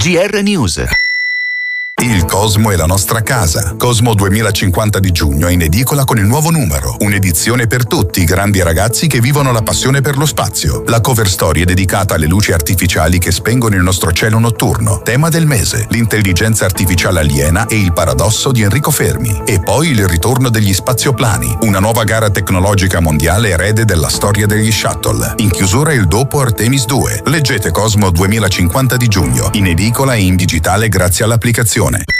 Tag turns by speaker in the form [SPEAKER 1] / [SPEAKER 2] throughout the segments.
[SPEAKER 1] GR News.
[SPEAKER 2] Il Cosmo è la nostra casa. Cosmo 2050 di giugno è in edicola con il nuovo numero. Un'edizione per tutti i grandi ragazzi che vivono la passione per lo spazio. La cover story è dedicata alle luci artificiali che spengono il nostro cielo notturno. Tema del mese: l'intelligenza artificiale aliena e il paradosso di Enrico Fermi. E poi il ritorno degli spazioplani, una nuova gara tecnologica mondiale erede della storia degli shuttle. In chiusura il dopo Artemis 2. Leggete Cosmo 2050 di giugno, in edicola e in digitale grazie all'applicazione.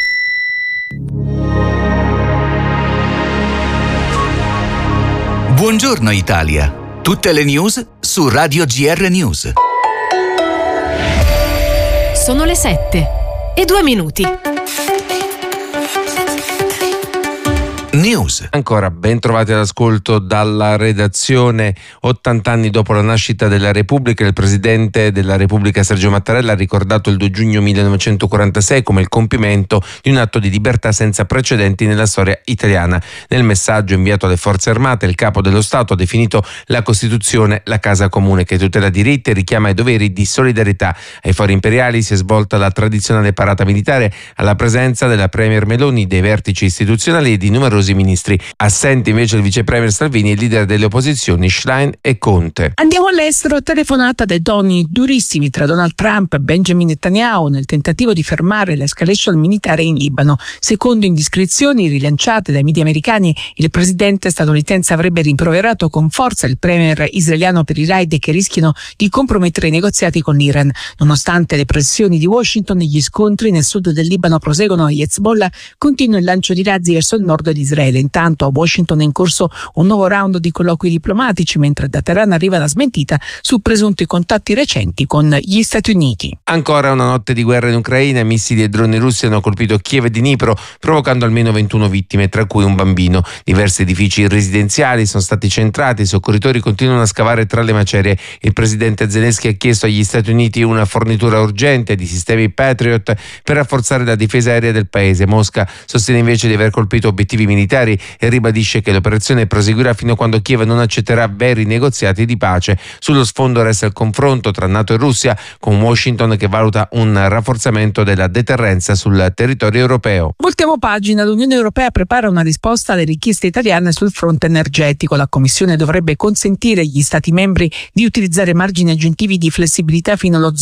[SPEAKER 1] Buongiorno Italia. Tutte le news su Radio GR News.
[SPEAKER 3] Sono le 7:02.
[SPEAKER 1] News.
[SPEAKER 4] Ancora ben trovati all'ascolto dalla redazione. 80 anni dopo la nascita della Repubblica, il Presidente della Repubblica Sergio Mattarella ha ricordato il 2 giugno 1946 come il compimento di un atto di libertà senza precedenti nella storia italiana. Nel messaggio inviato alle Forze Armate, il Capo dello Stato ha definito la Costituzione la casa comune che tutela diritti e richiama i doveri di solidarietà. Ai Fori Imperiali si è svolta la tradizionale parata militare alla presenza della Premier Meloni, dei vertici istituzionali e di numerosi ministri. Assenti invece il vice premier Salvini e il leader delle opposizioni Schlein e Conte.
[SPEAKER 5] Andiamo all'estero. Telefonata dai toni durissimi tra Donald Trump e Benjamin Netanyahu nel tentativo di fermare l'escalation militare in Libano. Secondo indiscrezioni rilanciate dai media americani, il presidente statunitense avrebbe rimproverato con forza il premier israeliano per i raid che rischiano di compromettere i negoziati con l'Iran. Nonostante le pressioni di Washington, gli scontri nel sud del Libano proseguono e Hezbollah continua il lancio di razzi verso il nord di Israele. Intanto a Washington è in corso un nuovo round di colloqui diplomatici, mentre da Teheran arriva la smentita su presunti contatti recenti con gli Stati Uniti.
[SPEAKER 4] Ancora una notte di guerra in Ucraina. Missili e droni russi hanno colpito Kiev e Dnipro, provocando almeno 21 vittime, tra cui un bambino. Diversi edifici residenziali sono stati centrati, i soccorritori continuano a scavare tra le macerie. Il presidente Zelensky ha chiesto agli Stati Uniti una fornitura urgente di sistemi Patriot per rafforzare la difesa aerea del paese. Mosca sostiene invece di aver colpito obiettivi militari e ribadisce che l'operazione proseguirà fino a quando Kiev non accetterà veri negoziati di pace. Sullo sfondo resta il confronto tra NATO e Russia, con Washington che valuta un rafforzamento della deterrenza sul territorio europeo.
[SPEAKER 5] Voltiamo pagina. L'Unione Europea prepara una risposta alle richieste italiane sul fronte energetico. La Commissione dovrebbe consentire agli Stati membri di utilizzare margini aggiuntivi di flessibilità fino allo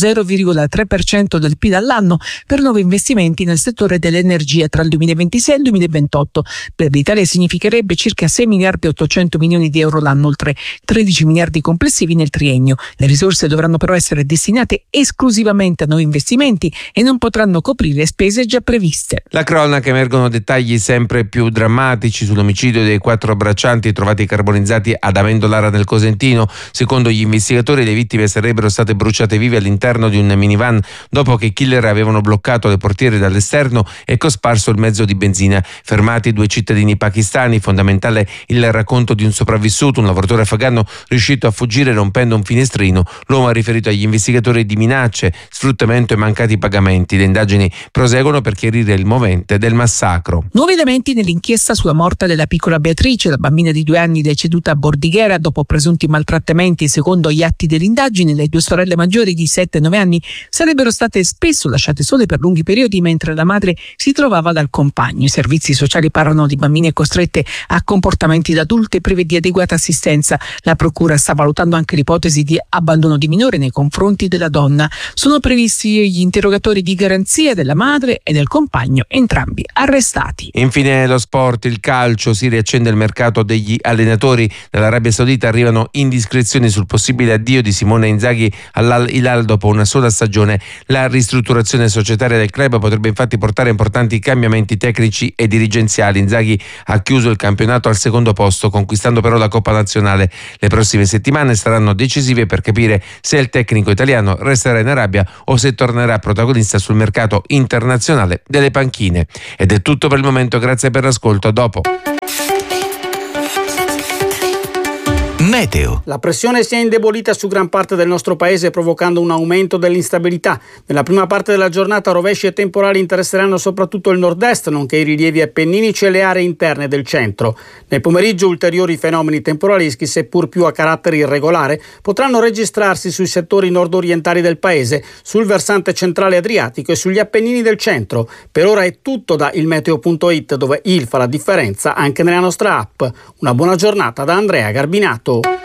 [SPEAKER 5] 0,3% del PIL all'anno per nuovi investimenti nel settore dell'energia tra il 2026 e il 2028. Per l'Italia significherebbe circa 6 miliardi e 800 milioni di euro l'anno, oltre 13 miliardi complessivi nel triennio. Le risorse dovranno però essere destinate esclusivamente a nuovi investimenti e non potranno coprire spese già previste.
[SPEAKER 4] La cronaca, emergono dettagli sempre più drammatici sull'omicidio dei 4 braccianti trovati carbonizzati ad Amendolara nel Cosentino. Secondo gli investigatori, le vittime sarebbero state bruciate vive all'interno di un minivan dopo che i killer avevano bloccato le portiere dall'esterno e cosparso il mezzo di benzina. Fermati 2 cittadini pakistani. Fondamentale il racconto di un sopravvissuto, un lavoratore afghano riuscito a fuggire rompendo un finestrino. L'uomo ha riferito agli investigatori di minacce, sfruttamento e mancati pagamenti. Le indagini proseguono per chiarire il movente del massacro.
[SPEAKER 5] Nuovi elementi nell'inchiesta sulla morte della piccola Beatrice, la bambina di 2 anni deceduta a Bordighera dopo presunti maltrattamenti. Secondo gli atti dell'indagine, le 2 sorelle maggiori di 7 e 9 anni sarebbero state spesso lasciate sole per lunghi periodi mentre la madre si trovava dal compagno. I servizi sociali parlano di bambine costrette a comportamenti da adulte prive di adeguata assistenza. La procura sta valutando anche l'ipotesi di abbandono di minore nei confronti della donna. Sono previsti gli interrogatori di garanzia della madre e del compagno, entrambi arrestati.
[SPEAKER 4] Infine lo sport, il calcio, si riaccende il mercato degli allenatori. Dall'Arabia Saudita arrivano indiscrezioni sul possibile addio di Simone Inzaghi all'Al Hilal dopo una sola stagione. La ristrutturazione societaria del club potrebbe infatti portare importanti cambiamenti tecnici e dirigenziali. Inzaghi ha chiuso il campionato al secondo posto, conquistando però la Coppa Nazionale. Le prossime settimane saranno decisive per capire se il tecnico italiano resterà in Arabia o se tornerà protagonista sul mercato internazionale delle panchine. Ed è tutto per il momento, grazie per l'ascolto, a dopo.
[SPEAKER 1] Meteo.
[SPEAKER 6] La pressione si è indebolita su gran parte del nostro paese, provocando un aumento dell'instabilità. Nella prima parte della giornata rovesci e temporali interesseranno soprattutto il nord-est, nonché i rilievi appenninici e le aree interne del centro. Nel pomeriggio ulteriori fenomeni temporaleschi, seppur più a carattere irregolare, potranno registrarsi sui settori nord-orientali del paese, sul versante centrale adriatico e sugli Appennini del centro. Per ora è tutto da ilmeteo.it, dove il fa la differenza anche nella nostra app. Una buona giornata da Andrea Garbinato.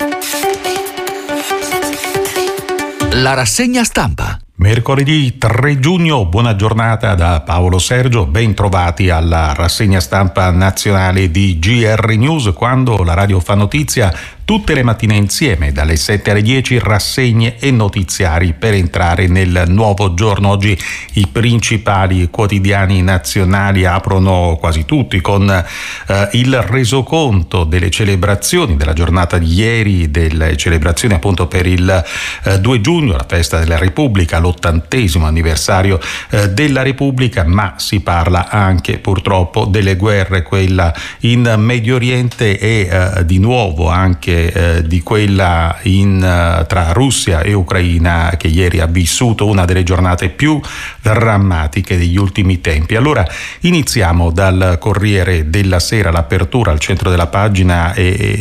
[SPEAKER 1] La rassegna stampa.
[SPEAKER 7] Mercoledì 3 giugno, buona giornata da Paolo Sergio, ben trovati alla rassegna stampa nazionale di GR News, quando la radio fa notizia tutte le mattine insieme, dalle 7 alle 10, rassegne e notiziari per entrare nel nuovo giorno. Oggi i principali quotidiani nazionali aprono quasi tutti con il resoconto delle celebrazioni della giornata di ieri, delle celebrazioni appunto per il 2 giugno, la festa della Repubblica, l'80° anniversario della Repubblica, ma si parla anche purtroppo delle guerre, quella in Medio Oriente e di nuovo anche di quella tra Russia e Ucraina, che ieri ha vissuto una delle giornate più drammatiche degli ultimi tempi. Allora iniziamo dal Corriere della Sera. L'apertura al centro della pagina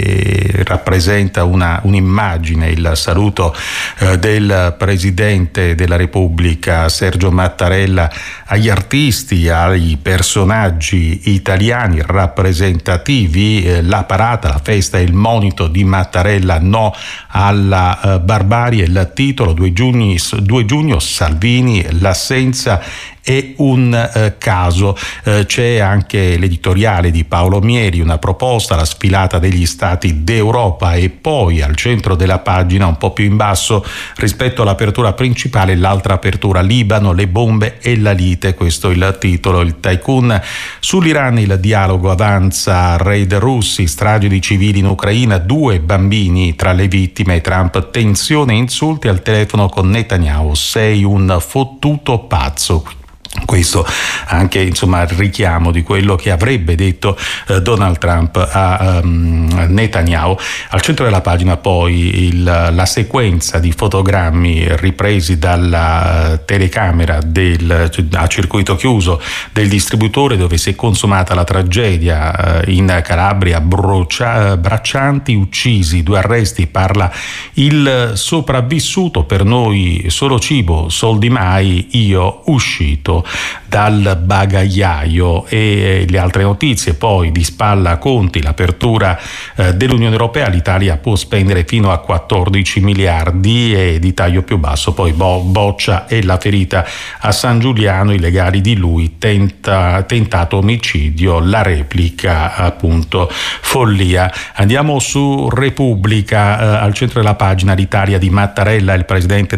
[SPEAKER 7] rappresenta un'immagine, il saluto del Presidente della Repubblica Sergio Mattarella agli artisti, ai personaggi italiani rappresentativi. La parata, la festa e il monito di Mattarella: no alla barbarie. Il titolo: 2 giugno, Salvini, l'assenza è un caso. C'è anche l'editoriale di Paolo Mieri, una proposta, la sfilata degli stati d'Europa, e poi al centro della pagina, un po' più in basso rispetto all'apertura principale, l'altra apertura: Libano, le bombe e la lite. Questo è il titolo. Il tycoon sull'Iran, il dialogo avanza, raid russi, strage di civili in Ucraina, 2 bambini tra le vittime, Trump, tensione e insulti al telefono con Netanyahu, sei un fottuto pazzo. Questo anche il richiamo di quello che avrebbe detto Donald Trump a Netanyahu. Al centro della pagina poi la sequenza di fotogrammi ripresi dalla telecamera a circuito chiuso del distributore, dove si è consumata la tragedia in Calabria. Braccianti uccisi, 2 arresti, parla il sopravvissuto, per noi solo cibo, soldi mai, io uscito dal bagagliaio. E le altre notizie poi: di spalla a Conti, l'apertura dell'Unione Europea, l'Italia può spendere fino a 14 miliardi, e di taglio più basso poi Boccia e la ferita a San Giuliano, i legali di lui, tentato omicidio, la replica appunto follia. Andiamo su Repubblica, al centro della pagina l'Italia di Mattarella, il presidente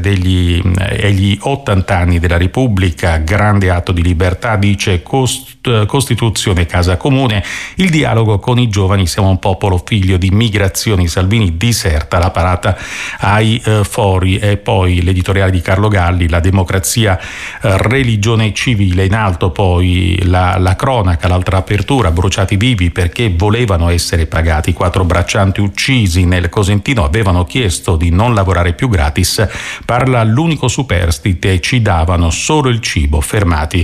[SPEAKER 7] egli 80 anni della Repubblica, grande atto di libertà, dice Costituzione, casa comune, il dialogo con i giovani, siamo un popolo figlio di migrazioni, Salvini diserta, la parata ai fori. E poi l'editoriale di Carlo Galli, la democrazia, religione civile, in alto poi la cronaca, l'altra apertura, bruciati vivi perché volevano essere pagati, 4 braccianti uccisi nel Cosentino, avevano chiesto di non lavorare più gratis, parla l'unico superstite, ci davano solo il cibo, fermati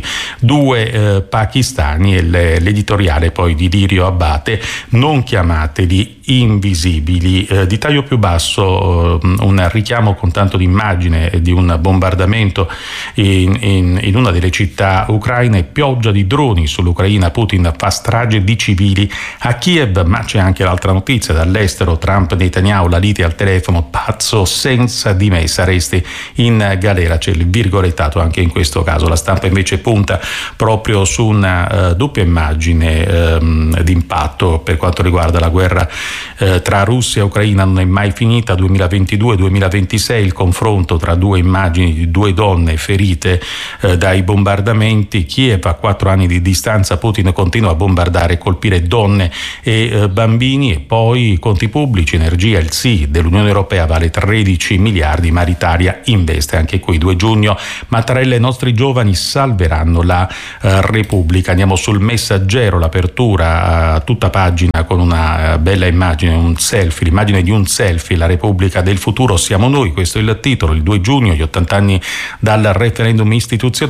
[SPEAKER 7] 2 pakistani. E l'editoriale poi di Lirio Abbate, non chiamateli invisibili. Di taglio più basso un richiamo con tanto di immagine di un bombardamento in una delle città ucraine, pioggia di droni sull'Ucraina, Putin fa strage di civili a Kiev. Ma c'è anche l'altra notizia dall'estero: Trump, Netanyahu, la lite al telefono, pazzo, senza di me saresti in galera. C'è il virgolettato anche in questo caso. La Stampa invece punta proprio su una doppia immagine d'impatto per quanto riguarda la guerra tra Russia e Ucraina. Non è mai finita, 2022-2026, il confronto tra 2 immagini di 2 donne ferite dai bombardamenti. Kiev, a 4 anni di distanza, Putin continua a bombardare e colpire donne e bambini. E poi conti pubblici, energia, il sì dell'Unione Europea vale 13 miliardi, ma l'Italia investe. Anche qui 2 giugno, Mattarella e i nostri giovani salveranno la Repubblica. Andiamo sul Messaggero, l'apertura a tutta pagina con una bella immagine immagine, un selfie, l'immagine di un selfie, la Repubblica del futuro siamo noi, questo è il titolo, il 2 giugno, gli 80 anni dal referendum istituzionale.